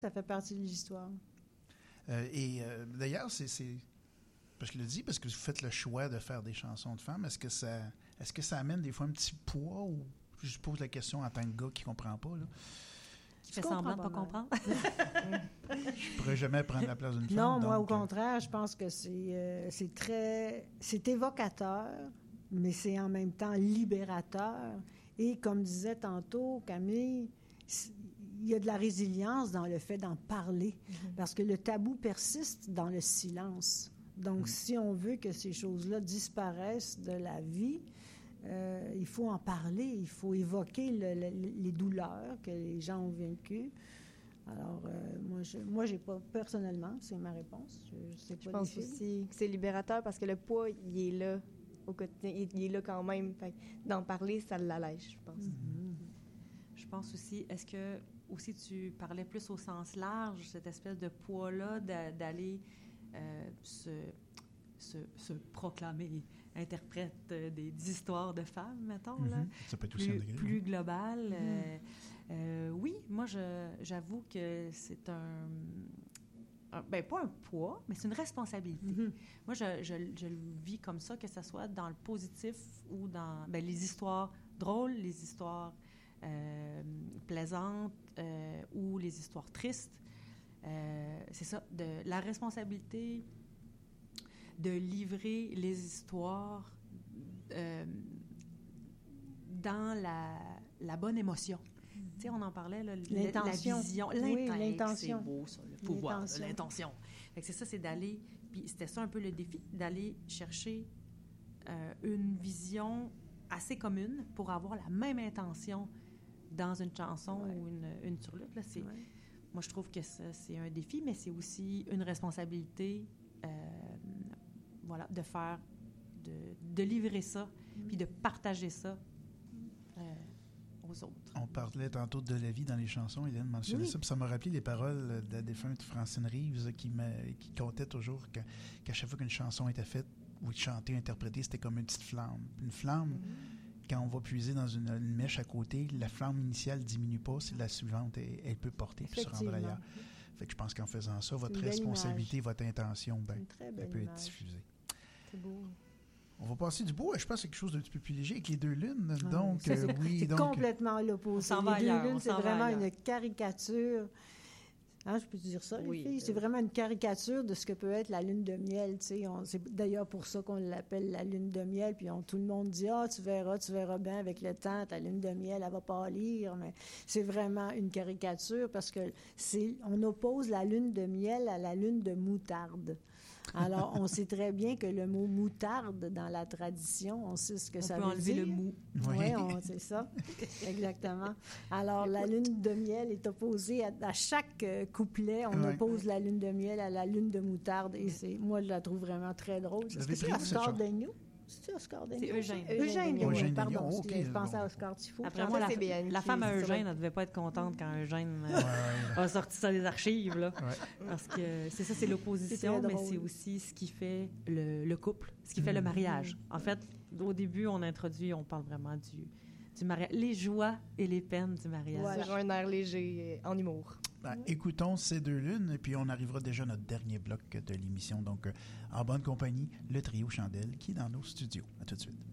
Ça fait partie de l'histoire. D'ailleurs, je le dis parce que vous faites le choix de faire des chansons de femmes. Est-ce que ça amène des fois un petit poids ou je pose la question en tant que gars qui comprend pas, là? Qui fait semblant de ne pas comprendre. Je pourrais jamais prendre la place d'une femme. Non, moi, au contraire, je pense que c'est évocateur, mais c'est en même temps libérateur. Et comme disait tantôt Camille, il y a de la résilience dans le fait d'en parler, parce que le tabou persiste dans le silence. Donc, si on veut que ces choses-là disparaissent de la vie, il faut en parler, il faut évoquer les douleurs que les gens ont vécues. Alors, moi, j'ai pas, personnellement, c'est ma réponse. Je pense aussi que c'est libérateur parce que le poids, il est là au quotidien, il est là quand même. Fait, d'en parler, ça l'allège, je pense. Je pense aussi, est-ce que aussi tu parlais plus au sens large, cette espèce de poids-là d'aller se proclamer interprète des histoires de femmes, mettons, là. Ça peut être aussi un degré. Plus global. Oui, moi, j'avoue que c'est pas un poids, mais c'est une responsabilité. Moi, je le vis comme ça, que ce soit dans le positif ou dans les histoires drôles, les histoires plaisantes ou les histoires tristes. C'est ça, de la responsabilité de livrer les histoires dans la bonne émotion. Tu sais, on en parlait, là, l'intention. La vision. L'intention. C'est beau, ça, le pouvoir, l'intention. Fait que c'est ça, c'est d'aller... Puis c'était ça un peu le défi, d'aller chercher une vision assez commune pour avoir la même intention dans une chanson ou une surlutte. Là, moi, je trouve que ça, c'est un défi, mais c'est aussi une responsabilité de faire, de livrer ça, puis de partager ça aux autres. On parlait tantôt de la vie dans les chansons, Hélène mentionnait ça, puis ça m'a rappelé les paroles de la défunte Francine Reeves qui contait toujours qu'à chaque fois qu'une chanson était faite ou chantée, interprétée, c'était comme une petite flamme. Une flamme, quand on va puiser dans une mèche à côté, la flamme initiale diminue pas, c'est la suivante, elle peut porter puis se rendre ailleurs. Fait que je pense qu'en faisant ça, votre responsabilité, votre intention, elle peut être diffusée. C'est beau. On va passer du beau, je pense, à quelque chose d'un petit peu plus léger avec les deux lunes. Donc, c'est complètement l'opposé. Les deux lunes, c'est vraiment une caricature. Hein, je peux dire ça, les filles? C'est vraiment une caricature de ce que peut être la lune de miel. C'est d'ailleurs pour ça qu'on l'appelle la lune de miel. Puis tout le monde dit « Ah, tu verras bien avec le temps, ta lune de miel, elle va pâlir. » Mais c'est vraiment une caricature parce que on oppose la lune de miel à la lune de moutarde. Alors, on sait très bien que le mot moutarde, dans la tradition, on sait ce que ça veut dire. On peut enlever le mou. Oui, c'est ça. Exactement. Alors, la lune de miel est opposée à chaque couplet. On oppose la lune de miel à la lune de moutarde. Et moi, je la trouve vraiment très drôle. Est-ce que c'est Oscar Daigneault? C'est Oscar Daigneault? C'est Eugène. Eugène, pardon. Je pensais à Oscar Tifo. Après moi, la femme à Eugène, elle ne devait pas être contente quand Eugène a sorti ça des archives. Là. Parce que c'est ça, c'est l'opposition, mais c'est aussi ce qui fait le couple, ce qui fait le mariage. En fait, au début, on parle vraiment du mariage, les joies et les peines du mariage. Voilà, un air léger en humour. Écoutons ces deux lunes, et puis on arrivera déjà à notre dernier bloc de l'émission. Donc, en bonne compagnie, le trio Chandelle qui est dans nos studios. À tout de suite.